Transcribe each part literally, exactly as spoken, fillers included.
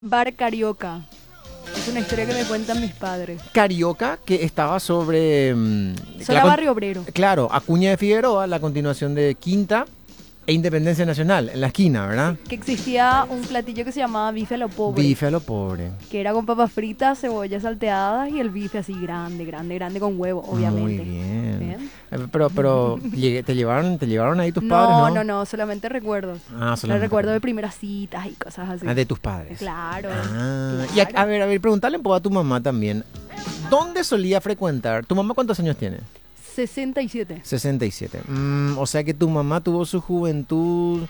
Bar Carioca. Es una historia que me cuentan mis padres. Carioca, que estaba sobre... mm, Soy la a con- Barrio Obrero. Claro, Acuña de Figueroa, la continuación de Quinta e Independencia Nacional, en la esquina, ¿verdad? Que existía un platillo que se llamaba bife a lo pobre. Bife a lo pobre. Que era con papas fritas, cebollas salteadas y el bife así grande, grande, grande con huevo, obviamente. Muy bien. Bien. Eh, Pero, pero llegué- ¿te llevaron, te llevaron ahí tus No, padres, no? no, no, solamente recuerdos. Ah, Los solamente. recuerdos de primeras citas y cosas así. Ah, de tus padres. Claro. Ah, claro. y a, a ver, a ver, preguntarle un poco a tu mamá también. ¿Dónde solía frecuentar? ¿Tu mamá cuántos años tiene? sesenta y siete. sesenta y siete. Mm, o sea que tu mamá tuvo su juventud.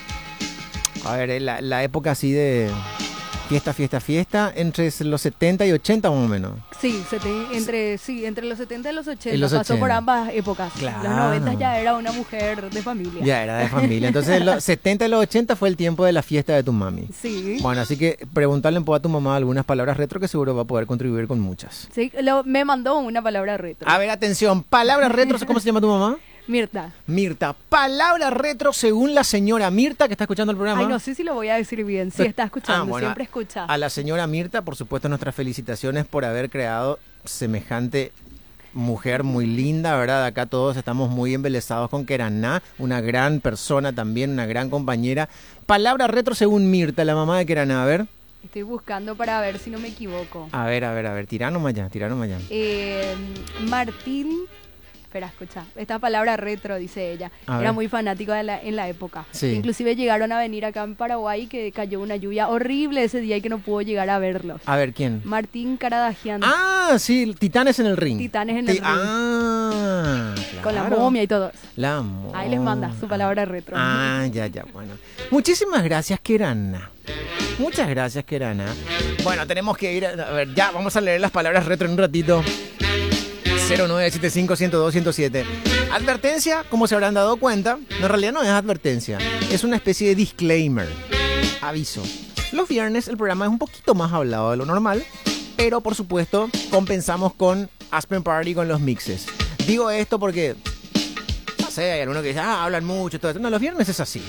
A ver, eh, la, la época así de fiesta, fiesta, fiesta, entre los setenta y ochenta más o menos. Sí, sete- entre, sí, entre los setenta y los ochenta. Y los Pasó por ochenta. ambas épocas. Claro. Los noventa ya era una mujer de familia. Ya era de familia. Entonces, los setenta y los ochenta fue el tiempo de la fiesta de tu mami. Sí. Bueno, así que preguntarle un poco a tu mamá algunas palabras retro que seguro va a poder contribuir con muchas. Sí, lo- me mandó una palabra retro. A ver, atención, palabras retro, ¿cómo se llama tu mamá? Mirta. Mirta, palabra retro según la señora Mirta que está escuchando el programa. Ay, no sé si lo voy a decir bien. Sí, está escuchando, Ah, bueno, siempre escucha. A la señora Mirta, por supuesto, nuestras felicitaciones por haber creado semejante mujer muy linda, ¿verdad? Acá todos estamos muy embelesados con Keraná, una gran persona también, una gran compañera. Palabra retro según Mirta, la mamá de Keraná, a ver. Estoy buscando para ver si no me equivoco. A ver, a ver, a ver, tirá nomás allá, tirá nomás allá. Eh, Martín... Espera, escucha. Esta palabra retro, dice ella. A Era ver. muy fanático de la, en la época. Sí. Inclusive llegaron a venir acá en Paraguay que cayó una lluvia horrible ese día y que no pudo llegar a verlos. A ver, ¿quién? Martín Caradagian. Ah, sí, Titanes en el ring. Titanes en el ring. Ah, Con la claro. momia y todo. La momia. Ahí les manda su palabra retro. Ah, ya, ya, bueno. Muchísimas gracias, Kerana. Muchas gracias, Kerana. Bueno, tenemos que ir, a, a ver, ya, vamos a leer las palabras retro en un ratito. cero nueve siete cinco, uno cero dos, uno cero siete. Advertencia, como se habrán dado cuenta, en realidad no es advertencia, es una especie de disclaimer. Aviso. Los viernes el programa es un poquito más hablado de lo normal, pero por supuesto compensamos con Aspen Party con los mixes. Digo esto porque, no sé, hay alguno que dice, ah, hablan mucho, todo esto. No, los viernes es así.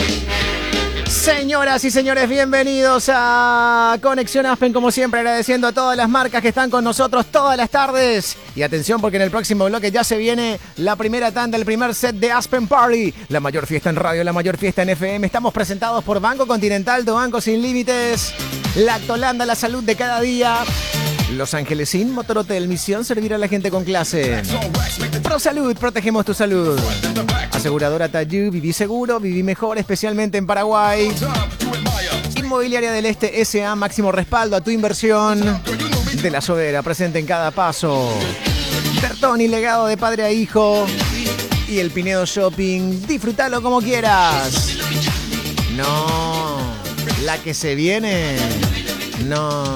Señoras y señores, bienvenidos a Conexión Aspen, como siempre, agradeciendo a todas las marcas que están con nosotros todas las tardes. Y atención, porque en el próximo bloque ya se viene la primera tanda, el primer set de Aspen Party. La mayor fiesta en radio, la mayor fiesta en F M. Estamos presentados por Banco Continental, tu banco sin límites. Lactolanda, la salud de cada día. Los Ángeles Inn, Motor Hotel, misión servir a la gente con clase. ProSalud, protegemos tu salud. Aseguradora Tayú, viví seguro, viví mejor, especialmente en Paraguay. Inmobiliaria del Este S A, máximo respaldo a tu inversión. De la Sodera, presente en cada paso. Bertoni, legado de padre a hijo. Y el Pinedo Shopping, disfrútalo como quieras. No, la que se viene. No.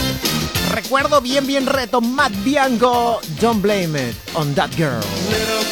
Recuerdo bien, bien reto, Matt Bianco. Don't blame it on that girl.